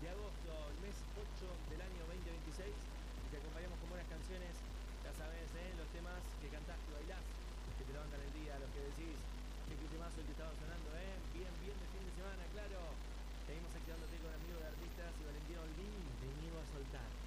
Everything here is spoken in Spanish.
agosto, el mes 8 del año 2026. Y te acompañamos con buenas canciones, ya sabes, los temas que cantás, que bailás, que te levantan el día, los que decís, qué temazo el que estaba sonando, bien de fin de semana, claro. Seguimos activándote con amigos de artistas y Valentina Olguín, venido a soltar.